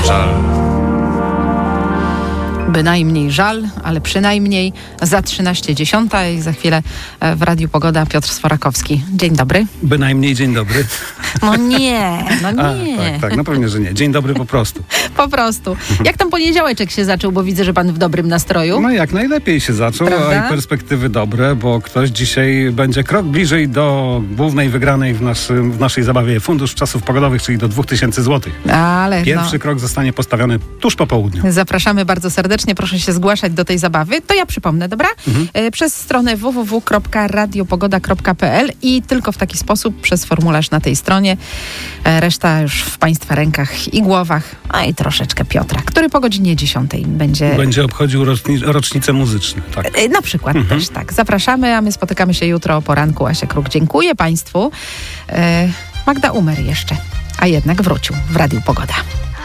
żal. Bynajmniej żal, ale przynajmniej za 13:10 i za chwilę w Radiu Pogoda Piotr Sforakowski. Dzień dobry. Bynajmniej dzień dobry. No nie. Tak, no pewnie, że nie. Dzień dobry po prostu. Po prostu. Jak tam poniedziałeczek się zaczął, bo widzę, że pan w dobrym nastroju. No jak najlepiej się zaczął, Prawda? a i perspektywy dobre, bo ktoś dzisiaj będzie krok bliżej do głównej wygranej w naszej zabawie Fundusz Czasów Pogodowych, czyli do 2000 zł. Ale Pierwszy krok zostanie postawiony tuż po południu. Zapraszamy bardzo serdecznie, proszę się zgłaszać do tej zabawy. To ja przypomnę, dobra? Przez stronę www.radiopogoda.pl i tylko w taki sposób przez formularz na tej stronie. Reszta już w państwa rękach i głowach, a i troszeczkę Piotra, który po godzinie 10 Będzie obchodził rocznice muzyczne. Tak. Na przykład też tak. Zapraszamy, a my spotykamy się jutro o poranku. Asia Kruk, dziękuję państwu. Magda Umer jeszcze, a jednak wrócił w Radiu Pogoda.